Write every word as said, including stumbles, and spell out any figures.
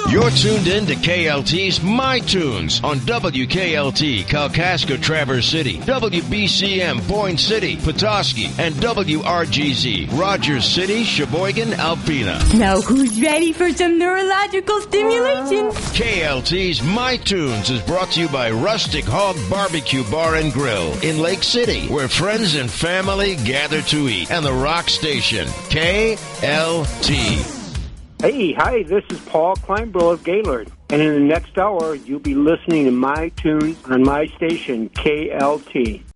You're tuned in to K L T's My Tunes on W K L T, Kalkaska, Traverse City, W B C M, Boyne City, Petoskey, and W R G Z, Rogers City, Sheboygan, Alpena. Now who's ready for some neurological stimulation? K L T's My Tunes is brought to you by Rustic Hog Barbecue Bar and Grill in Lake City, where friends and family gather to eat, and the Rock Station, K L T. Hey, hi, this is Paul Kleinbrill of Gaylord, and in the next hour, you'll be listening to My Tunes on my station, K L T.